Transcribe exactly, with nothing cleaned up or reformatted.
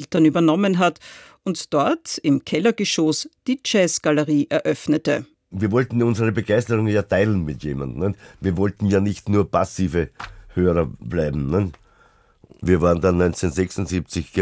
Eltern übernommen hat und dort im Kellergeschoss die Jazzgalerie eröffnete. Wir wollten unsere Begeisterung ja teilen mit jemandem. Ne? Wir wollten ja nicht nur passive Hörer bleiben. Ne? Wir waren dann neunzehnhundertsechsundsiebzig